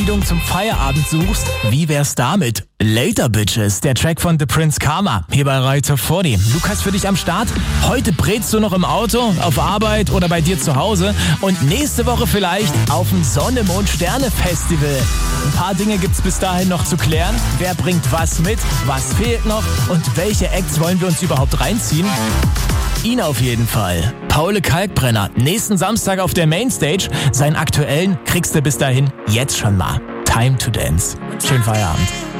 zum Feierabend suchst, wie wär's damit? Later Bitches, der Track von The Prince Karma, hier bei Radio 40. Lukas für dich am Start. Heute brätst du noch im Auto, auf Arbeit oder bei dir zu Hause und nächste Woche vielleicht auf dem Sonne, Mond, Sterne Festival. Ein paar Dinge gibt's bis dahin noch zu klären. Wer bringt was mit, was fehlt noch und welche Acts wollen wir uns überhaupt reinziehen? Ihn auf jeden Fall. Paul Kalkbrenner, nächsten Samstag auf der Mainstage. Seinen aktuellen kriegst du bis dahin jetzt schon mal. Time to Dance. Schönen Feierabend.